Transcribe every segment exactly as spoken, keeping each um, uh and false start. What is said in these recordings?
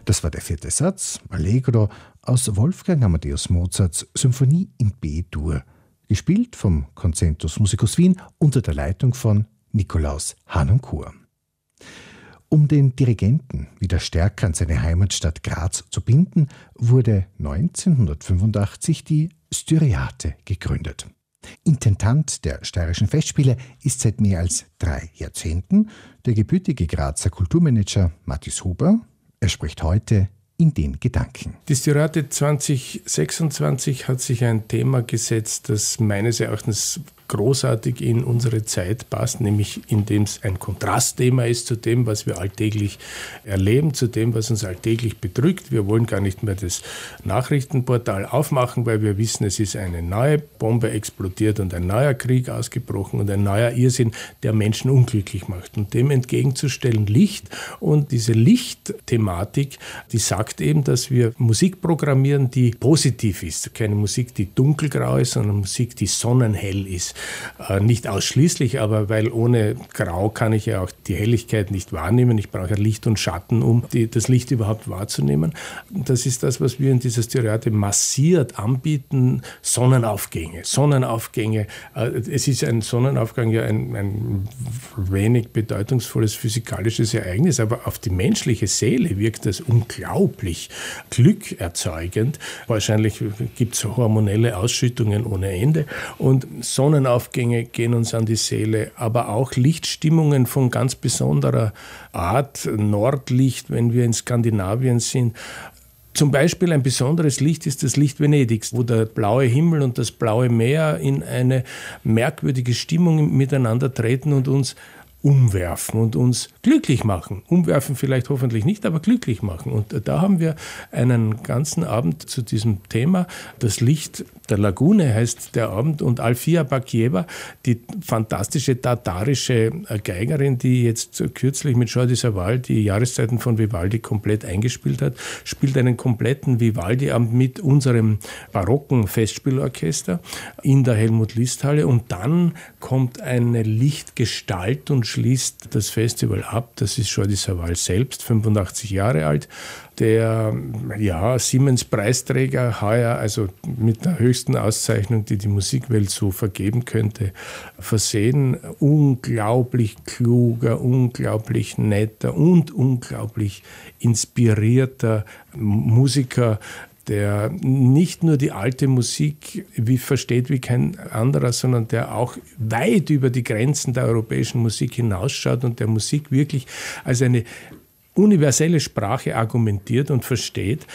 Das war der vierte Satz, Allegro, aus Wolfgang Amadeus Mozarts Symphonie in B-Dur, gespielt vom Concentus Musicus Wien unter der Leitung von Nikolaus Harnoncourt. Um den Dirigenten wieder stärker an seine Heimatstadt Graz zu binden, wurde neunzehnhundertfünfundachtzig die Styriate gegründet. Intendant der Steirischen Festspiele ist seit mehr als drei Jahrzehnten der gebürtige Grazer Kulturmanager Matthias Huber. Er spricht heute in den Gedanken. Die Styriate zwanzig sechsundzwanzig hat sich ein Thema gesetzt, das meines Erachtens großartig in unsere Zeit passt, nämlich indem es ein Kontrastthema ist zu dem, was wir alltäglich erleben, zu dem, was uns alltäglich bedrückt. Wir wollen gar nicht mehr das Nachrichtenportal aufmachen, weil wir wissen, es ist eine neue Bombe explodiert und ein neuer Krieg ausgebrochen und ein neuer Irrsinn, der Menschen unglücklich macht. Und dem entgegenzustellen Licht. Und diese Lichtthematik, die sagt eben, dass wir Musik programmieren, die positiv ist. Keine Musik, die dunkelgrau ist, sondern Musik, die sonnenhell ist. Äh, nicht ausschließlich, aber weil ohne Grau kann ich ja auch die Helligkeit nicht wahrnehmen. Ich brauche ja Licht und Schatten, um die, das Licht überhaupt wahrzunehmen. Das ist das, was wir in dieser Styriate massiert anbieten. Sonnenaufgänge, Sonnenaufgänge. Äh, es ist ein Sonnenaufgang ja ein, ein wenig bedeutungsvolles physikalisches Ereignis, aber auf die menschliche Seele wirkt das unglaublich glückerzeugend. Wahrscheinlich gibt es hormonelle Ausschüttungen ohne Ende. Und Sonnenaufgänge gehen uns an die Seele, aber auch Lichtstimmungen von ganz besonderer Art, Nordlicht, wenn wir in Skandinavien sind. Zum Beispiel ein besonderes Licht ist das Licht Venedigs, wo der blaue Himmel und das blaue Meer in eine merkwürdige Stimmung miteinander treten und uns umwerfen und uns glücklich machen. Umwerfen vielleicht hoffentlich nicht, aber glücklich machen. Und da haben wir einen ganzen Abend zu diesem Thema. Das Licht der Lagune heißt der Abend und Alfia Bakieva, die fantastische tatarische Geigerin, die jetzt kürzlich mit Jordi Savall die Jahreszeiten von Vivaldi komplett eingespielt hat, spielt einen kompletten Vivaldi-Abend mit unserem barocken Festspielorchester in der Helmut-List-Halle und dann kommt eine Lichtgestalt und schließt das Festival ab. Das ist Jordi Savall selbst, fünfundachtzig Jahre alt, der ja, Siemens-Preisträger heuer, also mit der höchsten Auszeichnung, die die Musikwelt so vergeben könnte, versehen. Unglaublich kluger, unglaublich netter und unglaublich inspirierter Musiker, der nicht nur die alte Musik wie versteht wie kein anderer, sondern der auch weit über die Grenzen der europäischen Musik hinausschaut und der Musik wirklich als eine universelle Sprache argumentiert und versteht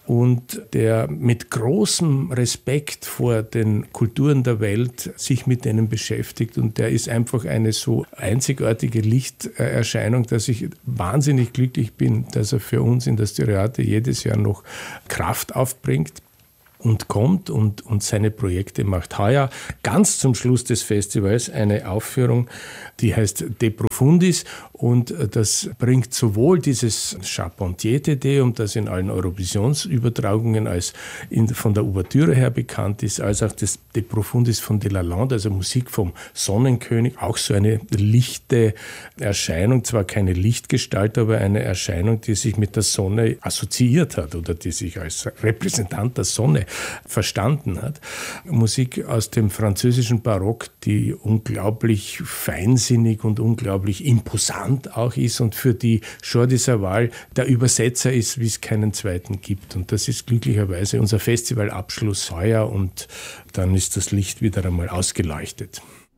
und der mit großem Respekt vor den Kulturen der Welt sich mit denen beschäftigt und der ist einfach eine so einzigartige Lichterscheinung, dass ich wahnsinnig glücklich bin, dass er für uns in der Styriate jedes Jahr noch Kraft aufbringt und kommt und, und seine Projekte macht. Heuer ganz zum Schluss des Festivals eine Aufführung, die heißt De Profundis und das bringt sowohl dieses Charpentier-Tedeum, das in allen Eurovisionsübertragungen als in, von der Ouvertüre her bekannt ist, als auch das De Profundis von de Lalande, also Musik vom Sonnenkönig, auch so eine lichte Erscheinung, zwar keine Lichtgestalt, aber eine Erscheinung, die sich mit der Sonne assoziiert hat oder die sich als Repräsentant der Sonne verstanden hat. Musik aus dem französischen Barock, die unglaublich feinsinnig und unglaublich imposant auch ist und für die Jordi Savall der Übersetzer ist, wie es keinen zweiten gibt. Und das ist glücklicherweise unser Festivalabschluss heuer und dann ist das Licht wieder einmal ausgeleuchtet.